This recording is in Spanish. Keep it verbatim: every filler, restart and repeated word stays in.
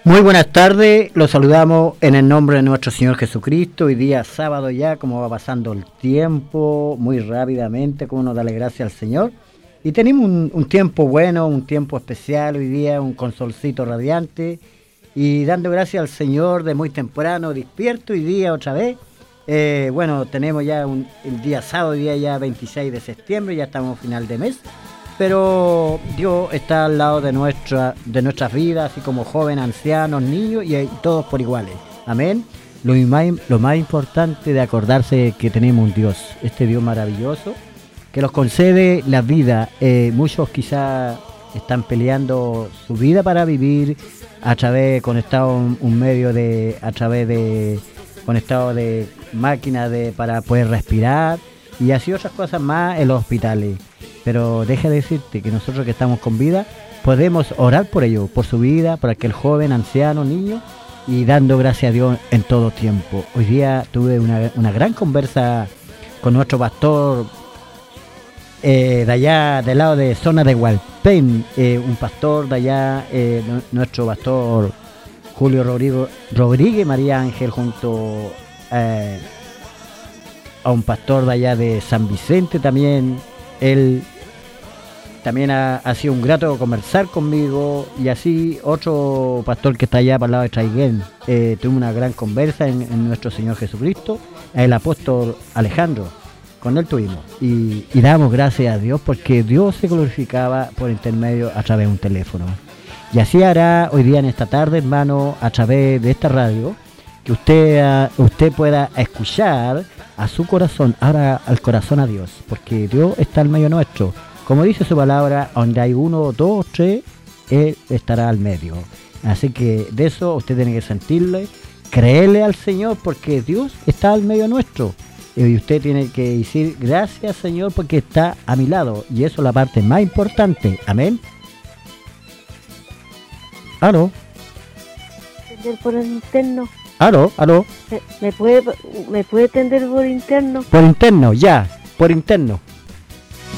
Muy buenas tardes, los saludamos en el nombre de nuestro Señor Jesucristo. Hoy día sábado ya, como va pasando el tiempo, muy rápidamente, como nos da la gracia al Señor. Y tenemos un, un tiempo bueno, un tiempo especial hoy día, un con solcito radiante. Y dando gracias al Señor de muy temprano, despierto hoy día otra vez. Eh, bueno, tenemos ya un, el día sábado, hoy día ya veintiséis de septiembre, ya estamos a final de mes. Pero Dios está al lado de nuestra de nuestras vidas, así como jóvenes, ancianos, niños y, y todos por iguales. Amén. Lo más, lo más importante de acordarse que tenemos un Dios, este Dios maravilloso, que nos concede la vida. Eh, muchos quizás están peleando su vida para vivir a través, conectado un, un medio de, a través de, conectado de máquinas de, para poder respirar y así otras cosas más en los hospitales. Pero deja de decirte que nosotros que estamos con vida podemos orar por ellos, por su vida, por aquel joven, anciano, niño, y dando gracias a Dios en todo tiempo. Hoy día tuve una, una gran conversa con nuestro pastor eh, de allá, del lado de zona de Hualpén, eh, un pastor de allá, eh, no, nuestro pastor Julio Rodrigo, Rodríguez María Ángel, junto eh, a un pastor de allá de San Vicente también. Él también ha, ha sido un grato conversar conmigo, y así otro pastor que está allá para el lado de Traiguén. Eh, tuvimos una gran conversa en, en nuestro Señor Jesucristo, el apóstol Alejandro, con él tuvimos. Y, y damos gracias a Dios porque Dios se glorificaba por intermedio a través de un teléfono. Y así hará hoy día en esta tarde, hermano, a través de esta radio, que usted, uh, usted pueda escuchar a su corazón, ahora al corazón a Dios, porque Dios está al medio nuestro. Como dice su palabra, donde hay uno, dos, tres, Él estará al medio. Así que de eso usted tiene que sentirle, creerle al Señor, porque Dios está al medio nuestro. Y usted tiene que decir, gracias Señor, porque está a mi lado. Y eso es la parte más importante. Amén. ¿Aló? Por el interno. ¿Aló? ¿Aló? ¿Me puede, me puede atender por interno? Por interno, ya, por interno.